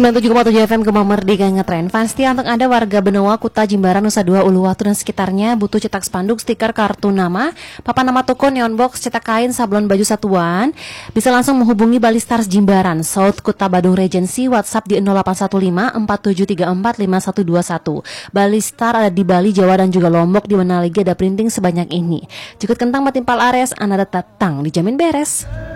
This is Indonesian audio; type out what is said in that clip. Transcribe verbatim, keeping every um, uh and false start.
sembilan puluh tujuh koma tujuh F M Gemah Merdeka Ngetren. Pasti untuk Anda warga Benoa, Kuta, Jimbaran, Nusa Dua, Uluwatu dan sekitarnya butuh cetak spanduk, stiker, kartu nama, papan nama toko, neon box, cetak kain, sablon baju satuan, bisa langsung menghubungi Bali Stars Jimbaran, South Kuta Badung Regency, WhatsApp di nol delapan satu lima empat tujuh tiga empat lima satu dua satu. Bali Star ada di Bali, Jawa dan juga Lombok, di mana lagi ada printing sebanyak ini. Jikut kentang matimpal ares, Anda datang dijamin beres.